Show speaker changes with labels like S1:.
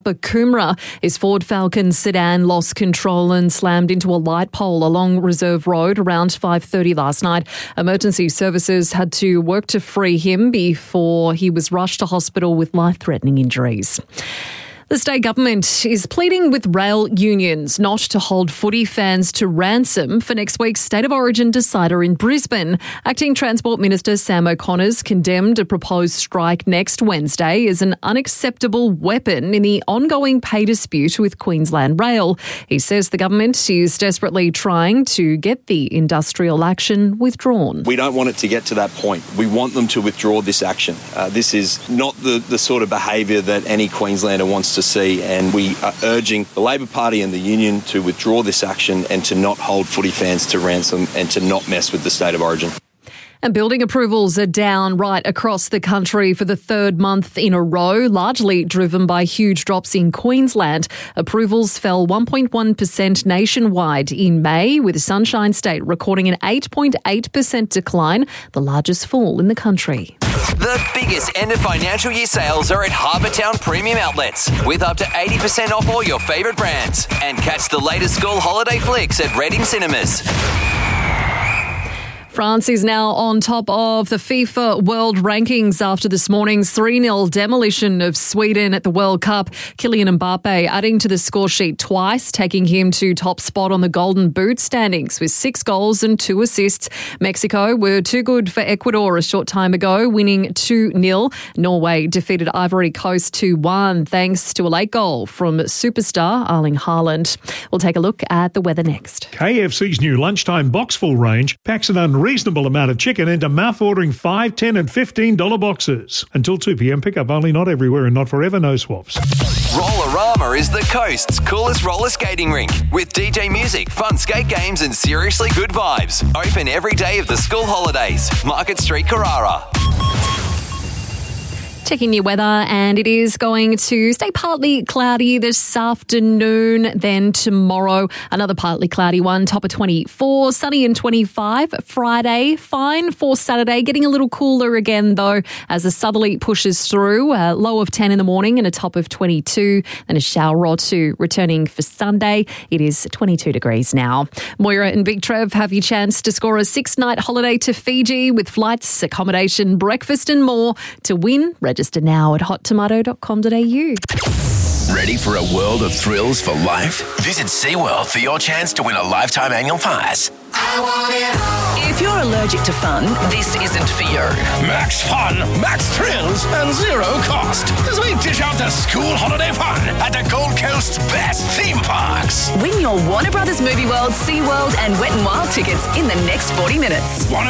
S1: Coomera. His Ford Falcon sedan lost control and slammed into a light pole along Reserve Road around 5:30 last night. Emergency services had to work to free him before he was rushed to hospital with life-threatening injuries. The state government is pleading with rail unions not to hold footy fans to ransom for next week's State of Origin decider in Brisbane. Acting Transport Minister Sam O'Connor's condemned a proposed strike next Wednesday as an unacceptable weapon in the ongoing pay dispute with Queensland Rail. He says the government is desperately trying to get the industrial action withdrawn.
S2: We don't want it to get to that point. We want them to withdraw this action. This is not the sort of behaviour that any Queenslander wants to see, and we are urging the Labor Party and the union to withdraw this action and to not hold footy fans to ransom and to not mess with the State of Origin.
S1: And building approvals are down right across the country for the third month in a row, largely driven by huge drops in Queensland. Approvals fell 1.1% nationwide in May, with Sunshine State recording an 8.8% decline, the largest fall in the country.
S3: The biggest end of financial year sales are at Harbour Town Premium Outlets, with up to 80% off all your favourite brands. And catch the latest school holiday flicks at Reading Cinemas.
S1: France is now on top of the FIFA World Rankings after this morning's 3-0 demolition of Sweden at the World Cup. Kylian Mbappe adding to the score sheet twice, taking him to top spot on the Golden Boot standings with 6 goals and 2 assists. Mexico were too good for Ecuador a short time ago, winning 2-0. Norway defeated Ivory Coast 2-1 thanks to a late goal from superstar Erling Haaland. We'll take a look at the weather next.
S4: KFC's new lunchtime boxful range packs an unreasonable amount of chicken into mouth-watering $5, $10 and $15 boxes. Until 2 p.m, pick up only, not everywhere and not forever, no swaps.
S3: Rollerama is the coast's coolest roller skating rink with DJ music, fun skate games and seriously good vibes. Open every day of the school holidays. Market Street, Carrara.
S1: Checking your weather, and it is going to stay partly cloudy this afternoon. Then tomorrow, another partly cloudy one, top of 24, sunny and 25. Friday, fine for Saturday, getting a little cooler again though as the southerly pushes through. A low of 10 in the morning and a top of 22, and a shower or two returning for Sunday. It is 22 degrees now. Moira and Big Trev have your chance to score a 6-night holiday to Fiji with flights, accommodation, breakfast and more. To win, register now at hottomato.com.au.
S5: Ready for a world of thrills for life? Visit SeaWorld for your chance to win a lifetime annual pass.
S6: If you're allergic to fun, this isn't for you.
S5: Max fun, max thrills, and zero cost as we dish out the school holiday fun at the Gold Coast's best theme parks.
S6: Win your Warner Brothers Movie World, SeaWorld and Wet n Wild tickets in the next 40 minutes.